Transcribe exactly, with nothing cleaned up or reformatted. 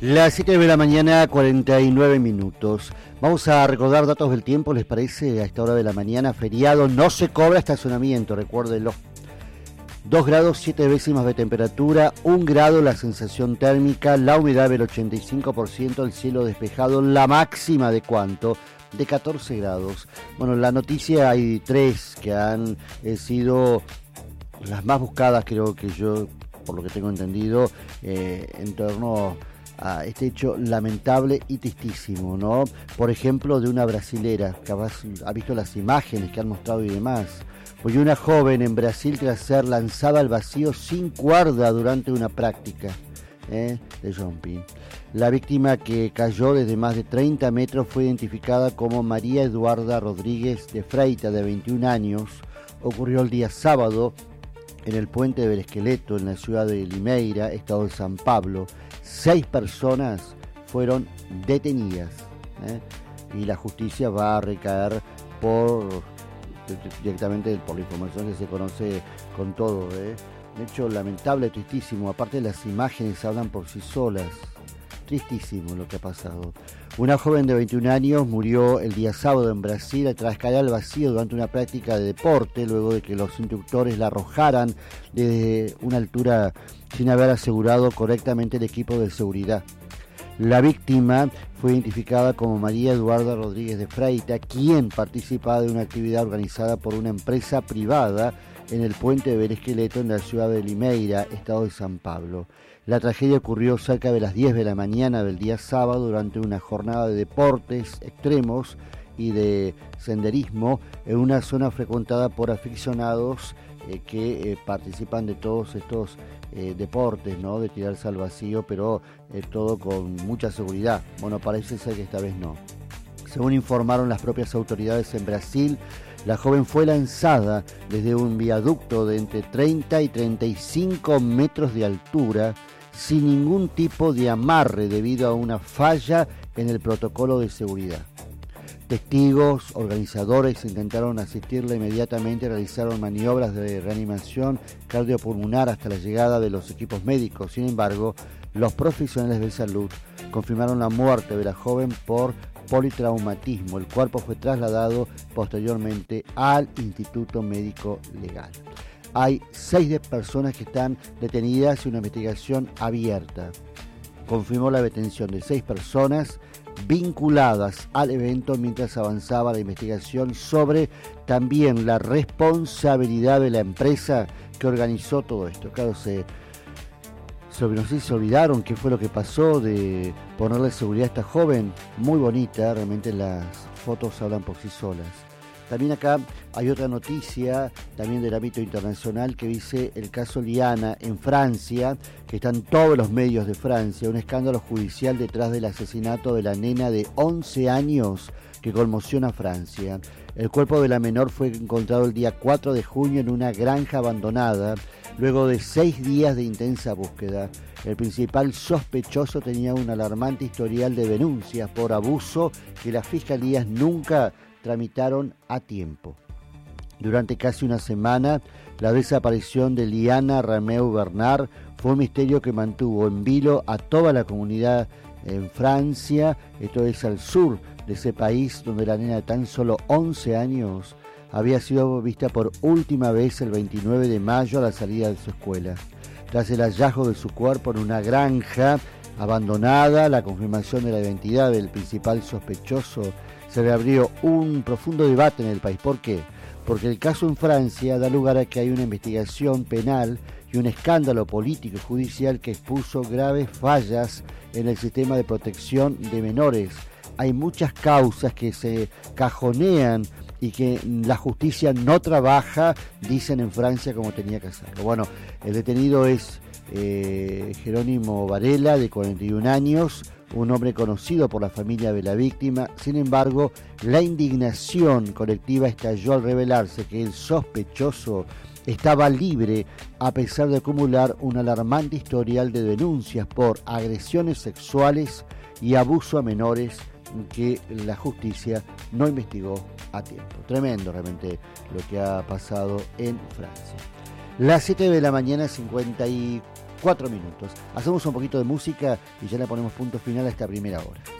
Las siete de la mañana, cuarenta y nueve minutos. Vamos a recordar datos del tiempo, ¿les parece? A esta hora de la mañana, feriado, no se cobra estacionamiento, recuérdenlo. dos grados siete décimas de temperatura, un grado la sensación térmica, la humedad del ochenta y cinco por ciento, el cielo despejado, la máxima de cuánto, de catorce grados. Bueno, la noticia hay tres que han eh, sido las más buscadas, creo que yo, por lo que tengo entendido, eh, en torno a este hecho lamentable y tristísimo, ¿no? Por ejemplo, de una brasilera, capaz ha visto las imágenes que han mostrado y demás. Pues una joven en Brasil tras ser lanzada al vacío sin cuerda durante una práctica ¿eh? de jumping. La víctima, que cayó desde más de treinta metros, fue identificada como María Eduarda Rodríguez de Freitas, de veintiún años. Ocurrió el día sábado en el Puente del Esqueleto, en la ciudad de Limeira, estado de San Pablo. Seis personas fueron detenidas ¿eh? y la justicia va a recaer por directamente por la información que se conoce con todo. ¿eh? Un hecho lamentable, tristísimo. Aparte, las imágenes hablan por sí solas. Tristísimo lo que ha pasado. Una joven de veintiún años murió el día sábado en Brasil tras caer al vacío durante una práctica de deporte, luego de que los instructores la arrojaran desde una altura sin haber asegurado correctamente el equipo de seguridad. La víctima fue identificada como María Eduarda Rodríguez de Freitas, quien participaba de una actividad organizada por una empresa privada en el Puente del Esqueleto, en la ciudad de Limeira, estado de San Pablo. La tragedia ocurrió cerca de las diez de la mañana del día sábado durante una jornada de deportes extremos y de senderismo en una zona frecuentada por aficionados eh, que eh, participan de todos estos eh, deportes, ¿no? De tirarse al vacío, pero eh, todo con mucha seguridad. Bueno, parece ser que esta vez no. Según informaron las propias autoridades en Brasil, la joven fue lanzada desde un viaducto de entre treinta y treinta y cinco metros de altura sin ningún tipo de amarre debido a una falla en el protocolo de seguridad. Testigos, organizadores intentaron asistirla inmediatamente, realizaron maniobras de reanimación cardiopulmonar hasta la llegada de los equipos médicos. Sin embargo, los profesionales de salud confirmaron la muerte de la joven por politraumatismo. El cuerpo fue trasladado posteriormente al Instituto Médico Legal. Hay seis personas que están detenidas y una investigación abierta. Confirmó la detención de seis personas vinculadas al evento mientras avanzaba la investigación sobre también la responsabilidad de la empresa que organizó todo esto. Claro, se, se, no sé si se olvidaron qué fue lo que pasó de ponerle seguridad a esta joven. Muy bonita, realmente las fotos hablan por sí solas. También acá hay otra noticia, también del ámbito internacional, que dice el caso Liana en Francia, que están todos los medios de Francia, un escándalo judicial detrás del asesinato de la nena de once años que conmociona a Francia. El cuerpo de la menor fue encontrado el día cuatro de junio en una granja abandonada, luego de seis días de intensa búsqueda. El principal sospechoso tenía un alarmante historial de denuncias por abuso que las fiscalías nunca tramitaron a tiempo. Durante casi una semana, la desaparición de Liana Rameu Bernard fue un misterio que mantuvo en vilo a toda la comunidad en Francia. Esto es al sur de ese país, donde la nena de tan solo once años había sido vista por última vez el veintinueve de mayo a la salida de su escuela. Tras el hallazgo de su cuerpo en una granja abandonada, la confirmación de la identidad del principal sospechoso, se reabrió un profundo debate en el país. ¿Por qué? Porque el caso en Francia da lugar a que hay una investigación penal y un escándalo político y judicial que expuso graves fallas en el sistema de protección de menores. Hay muchas causas que se cajonean y que la justicia no trabaja, dicen en Francia, como tenía que hacerlo. Bueno, el detenido es eh, Jerónimo Varela, de cuarenta y un años, un hombre conocido por la familia de la víctima. Sin embargo, la indignación colectiva estalló al revelarse que el sospechoso estaba libre a pesar de acumular un alarmante historial de denuncias por agresiones sexuales y abuso a menores que la justicia no investigó a tiempo. Tremendo realmente lo que ha pasado en Francia. Las siete de la mañana, cincuenta y cuatro minutos. Hacemos un poquito de música y ya le ponemos punto final a esta primera hora.